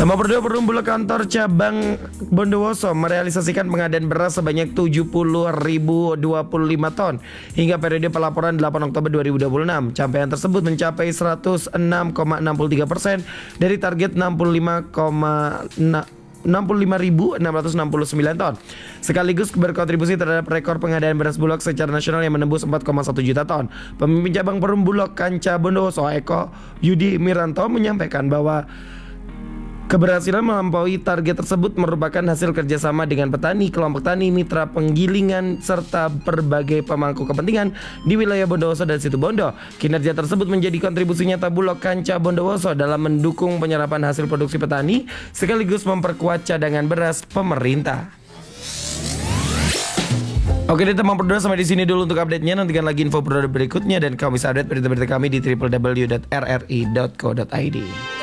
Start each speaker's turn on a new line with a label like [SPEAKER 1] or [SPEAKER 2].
[SPEAKER 1] Nomor 2, Perumbulok kantor cabang Bondowoso merealisasikan pengadaan beras sebanyak 70.025 ton hingga periode pelaporan 8 Oktober 2026. Capaian tersebut mencapai 106,63% dari target 65.669 ton, sekaligus berkontribusi terhadap rekor pengadaan beras Bulog secara nasional yang menembus 4,1 juta ton. Pemimpin cabang Perumbulok Kanca Bondowoso Eko Yudi Miranto menyampaikan bahwa keberhasilan melampaui target tersebut merupakan hasil kerjasama dengan petani, kelompok tani, mitra penggilingan, serta berbagai pemangku kepentingan di wilayah Bondowoso dan Situbondo. Kinerja tersebut menjadi kontribusi nyata Bulog Kanca Bondowoso dalam mendukung penyerapan hasil produksi petani, sekaligus memperkuat cadangan beras pemerintah. Oke deh teman berdua, sampai di sini dulu untuk update-nya. Nantikan lagi info produk berikutnya dan kamu bisa update berita-berita kami di www.rri.co.id.